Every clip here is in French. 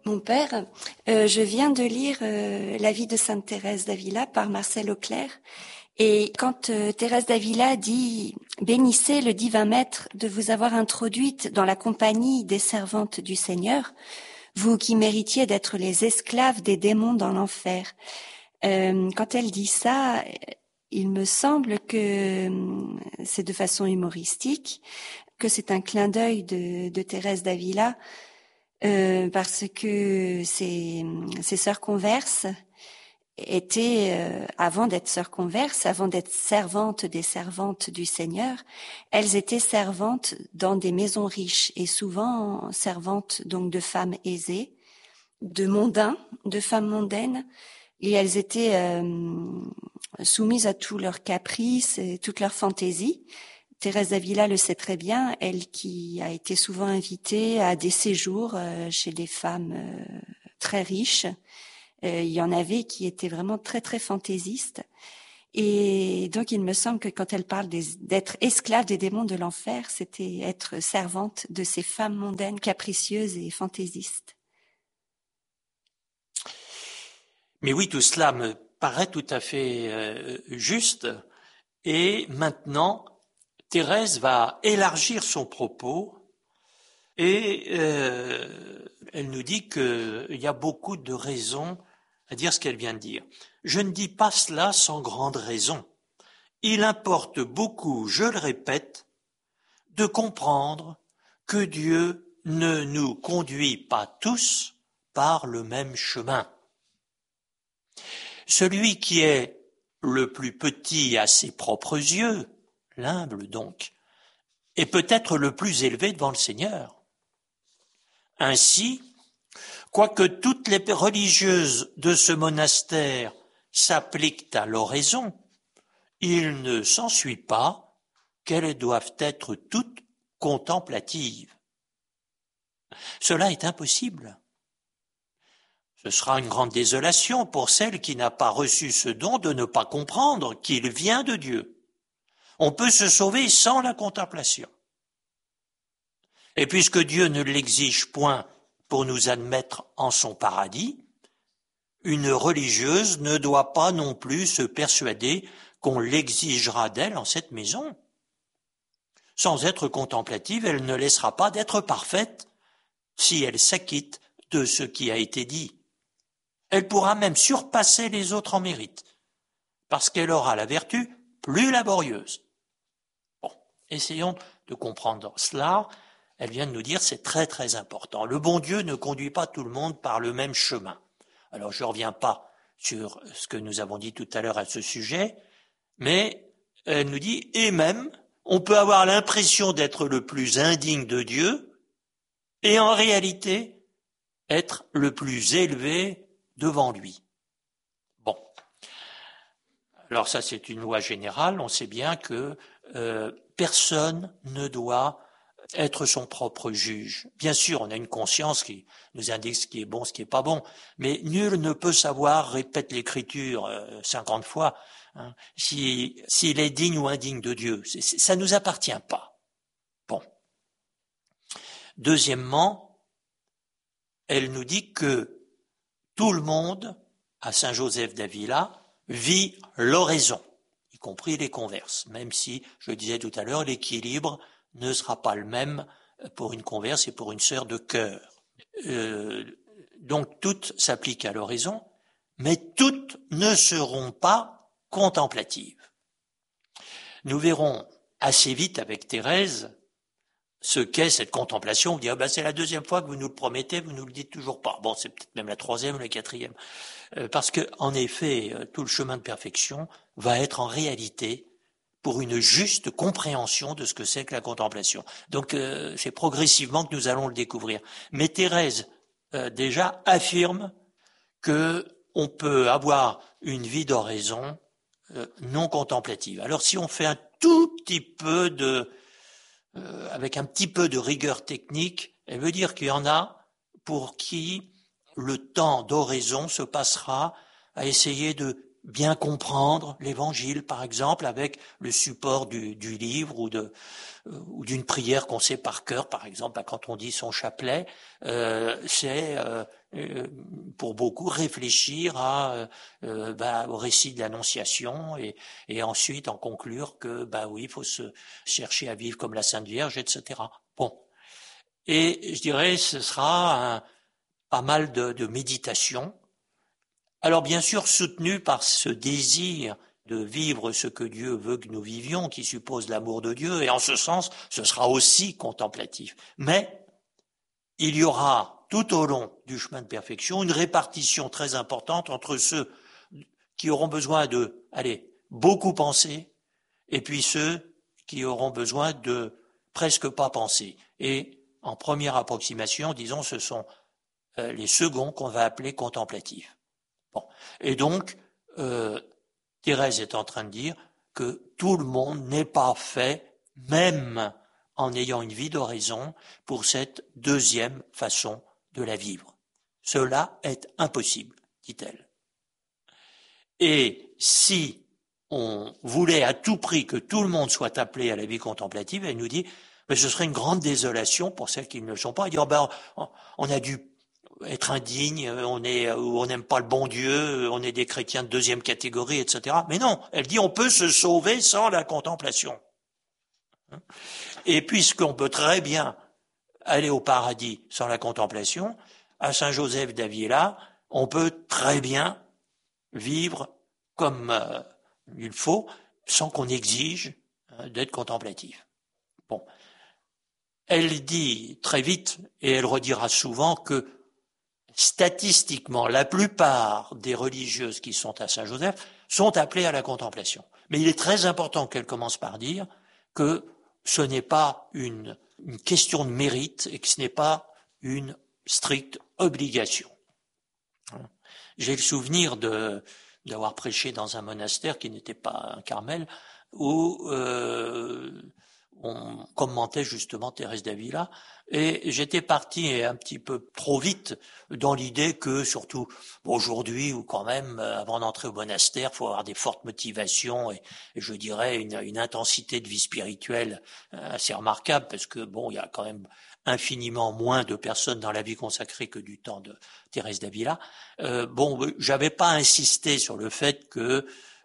Mon père, je viens de lire La vie de Sainte Thérèse d'Avila par Marcel Auclair. Et quand Thérèse d'Avila dit « Bénissez le divin maître de vous avoir introduite dans la compagnie des servantes du Seigneur, vous qui méritiez d'être les esclaves des démons dans l'enfer ». Quand elle dit ça, il me semble que c'est de façon humoristique, que c'est un clin d'œil de Thérèse d'Avila, parce que ces sœurs converses étaient, avant d'être sœurs converses, avant d'être servantes des servantes du Seigneur, elles étaient servantes dans des maisons riches et souvent servantes donc de femmes aisées, de mondains, de femmes mondaines, et elles étaient soumises à tous leurs caprices et toutes leurs fantaisies. Thérèse d'Avila le sait très bien, elle qui a été souvent invitée à des séjours chez des femmes très riches. Il y en avait qui étaient vraiment très très fantaisistes. Et donc il me semble que quand elle parle d'être esclave des démons de l'enfer, c'était être servante de ces femmes mondaines, capricieuses et fantaisistes. Mais oui, tout cela me paraît tout à fait juste. Et maintenant, Thérèse va élargir son propos et elle nous dit qu'il y a beaucoup de raisons à dire ce qu'elle vient de dire. Je ne dis pas cela sans grande raison. Il importe beaucoup, je le répète, de comprendre que Dieu ne nous conduit pas tous par le même chemin. Celui qui est le plus petit à ses propres yeux, l'humble donc, est peut-être le plus élevé devant le Seigneur. Ainsi, quoique toutes les religieuses de ce monastère s'appliquent à l'oraison, il ne s'ensuit pas qu'elles doivent être toutes contemplatives. Cela est impossible. Ce sera une grande désolation pour celle qui n'a pas reçu ce don de ne pas comprendre qu'il vient de Dieu. On peut se sauver sans la contemplation. Et puisque Dieu ne l'exige point pour nous admettre en son paradis, une religieuse ne doit pas non plus se persuader qu'on l'exigera d'elle en cette maison. Sans être contemplative, elle ne laissera pas d'être parfaite si elle s'acquitte de ce qui a été dit. Elle pourra même surpasser les autres en mérite, parce qu'elle aura la vertu plus laborieuse. Bon, essayons de comprendre cela. Elle vient de nous dire c'est très très important. Le bon Dieu ne conduit pas tout le monde par le même chemin. Alors je ne reviens pas sur ce que nous avons dit tout à l'heure à ce sujet, mais elle nous dit et même on peut avoir l'impression d'être le plus indigne de Dieu et en réalité être le plus élevé devant lui. Bon. Alors ça c'est une loi générale, on sait bien que personne ne doit être son propre juge. Bien sûr, on a une conscience qui nous indique ce qui est bon, ce qui est pas bon, mais nul ne peut savoir, répète l'Écriture 50 fois, hein, s'il est digne ou indigne de Dieu. Ça nous appartient pas. Bon. Deuxièmement, elle nous dit que tout le monde, à Saint-Joseph d'Avila, vit l'oraison, y compris les converses, même si, je le disais tout à l'heure, l'équilibre ne sera pas le même pour une converse et pour une sœur de cœur. Donc toutes s'appliquent à l'oraison, mais toutes ne seront pas contemplatives. Nous verrons assez vite avec Thérèse ce qu'est cette contemplation. Vous direz, c'est la deuxième fois que vous nous le promettez, vous nous le dites toujours pas. Bon, c'est peut-être même la troisième ou la quatrième. Parce que, en effet, tout le chemin de perfection va être en réalité pour une juste compréhension de ce que c'est que la contemplation. Donc, c'est progressivement que nous allons le découvrir. Mais Thérèse, déjà, affirme que on peut avoir une vie d'oraison non contemplative. Alors, si on fait un tout petit peu avec un petit peu de rigueur technique, elle veut dire qu'il y en a pour qui le temps d'oraison se passera à essayer de bien comprendre l'Évangile, par exemple, avec le support du livre ou d'une prière qu'on sait par cœur, par exemple, quand on dit son chapelet, c'est pour beaucoup réfléchir au récit de l'Annonciation et ensuite en conclure que oui, il faut se chercher à vivre comme la Sainte Vierge, etc. Bon, et je dirais ce sera pas mal de méditation. Alors bien sûr soutenu par ce désir de vivre ce que Dieu veut que nous vivions, qui suppose l'amour de Dieu, et en ce sens, ce sera aussi contemplatif. Mais il y aura tout au long du chemin de perfection une répartition très importante entre ceux qui auront besoin de, beaucoup penser, et puis ceux qui auront besoin de presque pas penser. Et en première approximation, disons, ce sont les seconds qu'on va appeler contemplatifs. Bon. Et donc, Thérèse est en train de dire que tout le monde n'est pas fait, même en ayant une vie d'oraison, pour cette deuxième façon de la vivre. Cela est impossible, dit-elle. Et si on voulait à tout prix que tout le monde soit appelé à la vie contemplative, elle nous dit, mais ce serait une grande désolation pour celles qui ne le sont pas. Elle dit, on a dû être indigne, on n'aime pas le bon Dieu, on est des chrétiens de deuxième catégorie, etc. Mais non, elle dit on peut se sauver sans la contemplation. Et puisqu'on peut très bien aller au paradis sans la contemplation, à Saint-Joseph d'Avila, on peut très bien vivre comme il faut, sans qu'on exige d'être contemplatif. Bon. Elle dit très vite, et elle redira souvent, que statistiquement, la plupart des religieuses qui sont à Saint-Joseph sont appelées à la contemplation. Mais il est très important qu'elle commence par dire que ce n'est pas une question de mérite et que ce n'est pas une stricte obligation. J'ai le souvenir d'avoir prêché dans un monastère qui n'était pas un Carmel, où on commentait justement Thérèse d'Avila, et j'étais parti un petit peu trop vite dans l'idée que, surtout aujourd'hui, ou quand même, avant d'entrer au monastère, il faut avoir des fortes motivations et je dirais une intensité de vie spirituelle assez remarquable, parce que il y a quand même infiniment moins de personnes dans la vie consacrée que du temps de Thérèse d'Avila. J'avais pas insisté sur le fait que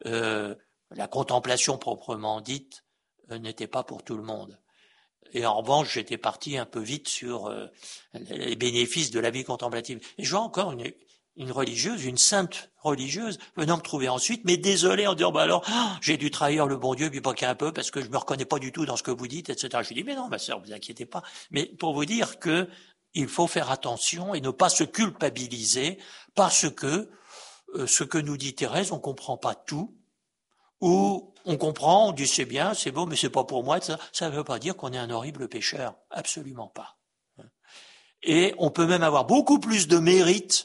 la contemplation proprement dite n'était pas pour tout le monde. Et en revanche, j'étais parti un peu vite sur les bénéfices de la vie contemplative. Et je vois encore une religieuse, une sainte religieuse, venant me trouver ensuite, mais désolé en disant, j'ai dû trahir le bon Dieu, puis pas qu'un peu, parce que je me reconnais pas du tout dans ce que vous dites, etc. Je lui dis, mais non, ma sœur, vous inquiétez pas. Mais pour vous dire que il faut faire attention et ne pas se culpabiliser, parce que ce que nous dit Thérèse, on comprend pas tout, ou on comprend, on dit c'est bien, c'est beau, mais c'est pas pour moi, ça ne veut pas dire qu'on est un horrible pécheur, absolument pas. Et on peut même avoir beaucoup plus de mérite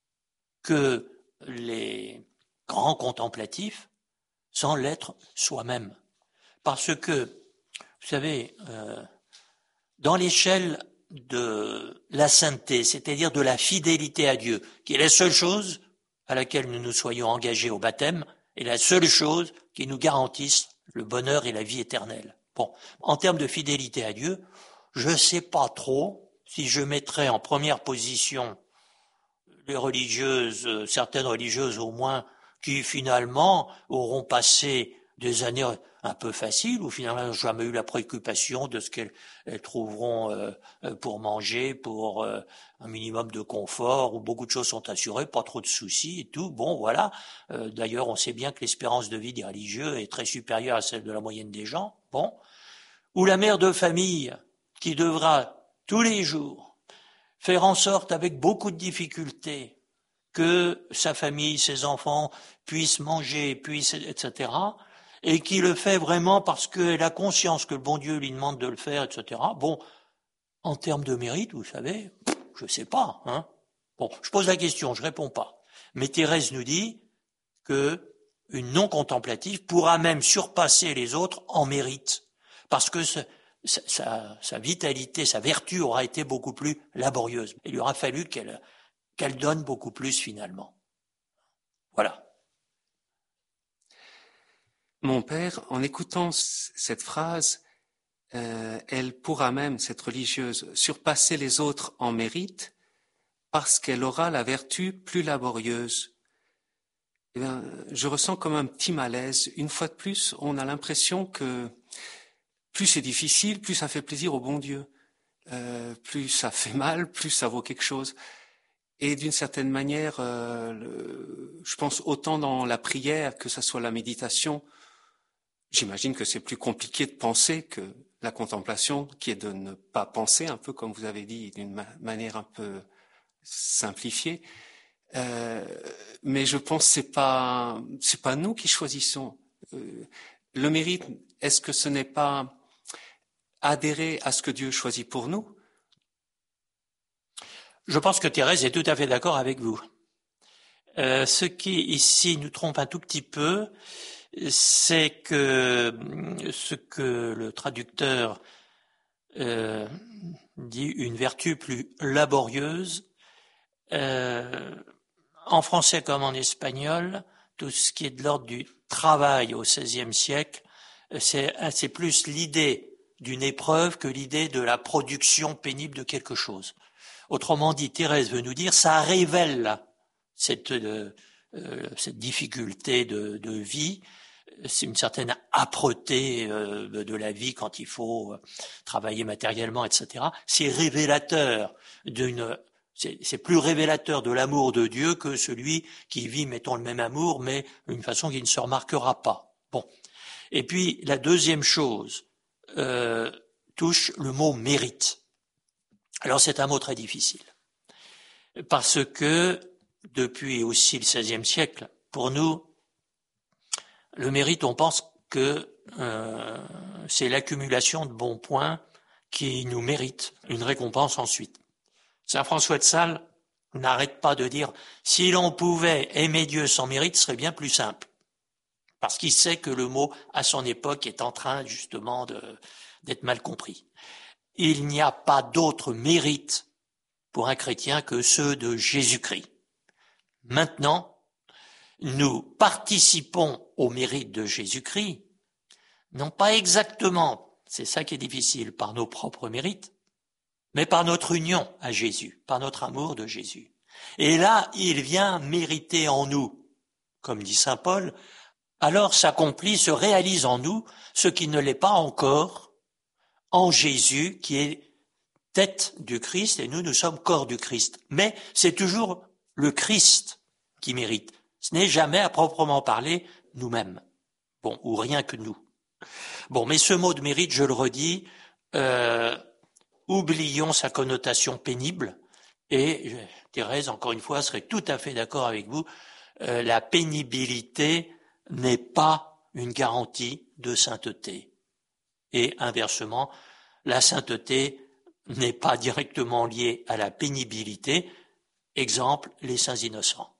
que les grands contemplatifs sans l'être soi-même. Parce que, vous savez, dans l'échelle de la sainteté, c'est-à-dire de la fidélité à Dieu, qui est la seule chose à laquelle nous nous soyons engagés au baptême, et la seule chose qui nous garantisse le bonheur et la vie éternelle. Bon, en termes de fidélité à Dieu, je ne sais pas trop si je mettrais en première position les religieuses, certaines religieuses au moins, qui finalement auront passé des années un peu faciles, où finalement n'ont jamais eu la préoccupation de ce qu'elles trouveront pour manger, pour un minimum de confort, où beaucoup de choses sont assurées, pas trop de soucis et tout. Bon, voilà. D'ailleurs, on sait bien que l'espérance de vie des religieux est très supérieure à celle de la moyenne des gens. Bon. Ou la mère de famille qui devra tous les jours faire en sorte, avec beaucoup de difficultés, que sa famille, ses enfants puissent manger, etc., et qui le fait vraiment parce qu'elle a conscience que le bon Dieu lui demande de le faire, etc. Bon, en termes de mérite, vous savez, je sais pas, hein. Bon, je pose la question, je réponds pas. Mais Thérèse nous dit que une non contemplative pourra même surpasser les autres en mérite, parce que sa vitalité, sa vertu aura été beaucoup plus laborieuse. Il lui aura fallu qu'elle donne beaucoup plus finalement. Voilà. Mon père, en écoutant cette phrase, elle pourra même, cette religieuse, surpasser les autres en mérite parce qu'elle aura la vertu plus laborieuse. Eh bien, je ressens comme un petit malaise. Une fois de plus, on a l'impression que plus c'est difficile, plus ça fait plaisir au bon Dieu. Plus ça fait mal, plus ça vaut quelque chose. Et d'une certaine manière, je pense autant dans la prière que ce soit la méditation, j'imagine que c'est plus compliqué de penser que la contemplation, qui est de ne pas penser, un peu comme vous avez dit, d'une manière un peu simplifiée. Mais je pense que c'est pas nous qui choisissons. Le mérite, est-ce que ce n'est pas adhérer à ce que Dieu choisit pour nous? Je pense que Thérèse est tout à fait d'accord avec vous. Ce qui ici nous trompe un tout petit peu, c'est que ce que le traducteur dit une vertu plus laborieuse, en français comme en espagnol, tout ce qui est de l'ordre du travail au XVIe siècle, c'est plus l'idée d'une épreuve que l'idée de la production pénible de quelque chose. Autrement dit, Thérèse veut nous dire, ça révèle cette difficulté de vie, c'est une certaine âpreté de la vie quand il faut travailler matériellement, etc. C'est révélateur c'est plus révélateur de l'amour de Dieu que celui qui vit, mettons, le même amour, mais d'une façon qui ne se remarquera pas. Bon. Et puis, la deuxième chose touche le mot mérite. Alors, c'est un mot très difficile. Parce que, depuis aussi le XVIe siècle, pour nous, le mérite, on pense que c'est l'accumulation de bons points qui nous mérite une récompense ensuite. Saint François de Sales n'arrête pas de dire « si l'on pouvait aimer Dieu sans mérite, ce serait bien plus simple ». Parce qu'il sait que le mot, à son époque, est en train justement d'être mal compris. Il n'y a pas d'autre mérite pour un chrétien que ceux de Jésus-Christ. Maintenant, nous participons au mérite de Jésus-Christ, non pas exactement, c'est ça qui est difficile, par nos propres mérites, mais par notre union à Jésus, par notre amour de Jésus. Et là, il vient mériter en nous, comme dit saint Paul, alors s'accomplit, se réalise en nous ce qui ne l'est pas encore en Jésus, qui est tête du Christ, et nous sommes corps du Christ. Mais c'est toujours le Christ qui mérite. Ce n'est jamais à proprement parler nous-mêmes. Bon, ou rien que nous. Bon, mais ce mot de mérite, je le redis, oublions sa connotation pénible, et Thérèse, encore une fois, serait tout à fait d'accord avec vous, la pénibilité n'est pas une garantie de sainteté. Et inversement, la sainteté n'est pas directement liée à la pénibilité. Exemple, les saints innocents.